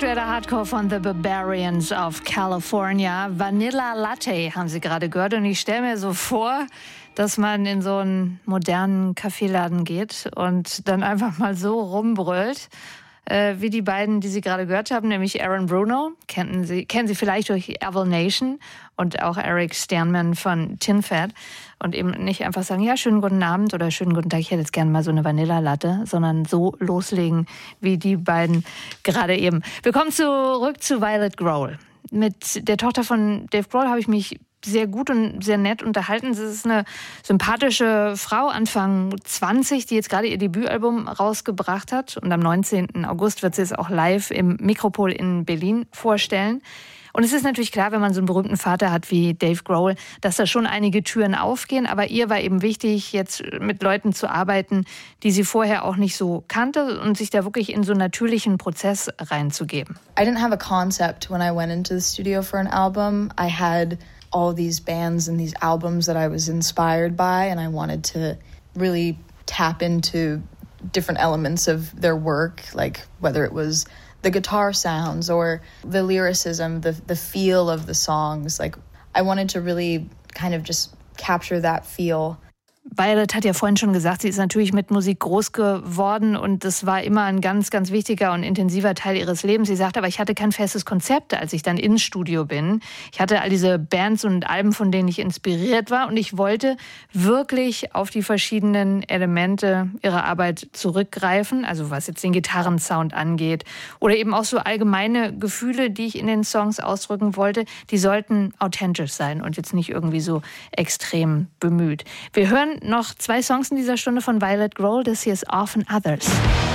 aktueller Hardcore von The Barbarians of California. Vanilla Latte haben Sie gerade gehört. Und ich stelle mir so vor, dass man in so einen modernen Kaffeeladen geht und dann einfach mal so rumbrüllt, wie die beiden, die Sie gerade gehört haben, nämlich Aaron Bruno, kennen Sie vielleicht durch Evil Nation, und auch Eric Sternman von Tin Fat. Und eben nicht einfach sagen, ja, schönen guten Abend oder schönen guten Tag, ich hätte jetzt gerne mal so eine Vanilla-Latte, sondern so loslegen wie die beiden gerade eben. Wir kommen zurück zu Violet Grohl. Mit der Tochter von Dave Grohl habe ich mich sehr gut und sehr nett unterhalten. Sie ist eine sympathische Frau, Anfang 20, die jetzt gerade ihr Debütalbum rausgebracht hat. Und am 19. August wird sie es auch live im Mikropol in Berlin vorstellen. Und es ist natürlich klar, wenn man so einen berühmten Vater hat wie Dave Grohl, dass da schon einige Türen aufgehen. Aber ihr war eben wichtig, jetzt mit Leuten zu arbeiten, die sie vorher auch nicht so kannte und sich da wirklich in so einen natürlichen Prozess reinzugeben. I didn't have a concept when I went into the studio for an album. I had all these bands and these albums that I was inspired by, and I wanted to really tap into different elements of their work, like whether it was the guitar sounds or the lyricism, the feel of the songs. Like I wanted to really kind of just capture that feel. Violet hat ja vorhin schon gesagt, sie ist natürlich mit Musik groß geworden und das war immer ein ganz, ganz wichtiger und intensiver Teil ihres Lebens. Sie sagt aber, ich hatte kein festes Konzept, als ich dann ins Studio bin. Ich hatte all diese Bands und Alben, von denen ich inspiriert war, und ich wollte wirklich auf die verschiedenen Elemente ihrer Arbeit zurückgreifen, also was jetzt den Gitarrensound angeht oder eben auch so allgemeine Gefühle, die ich in den Songs ausdrücken wollte, die sollten authentisch sein und jetzt nicht irgendwie so extrem bemüht. Wir hören noch 2 Songs in dieser Stunde von Violet Grohl. Das hier ist Often Others.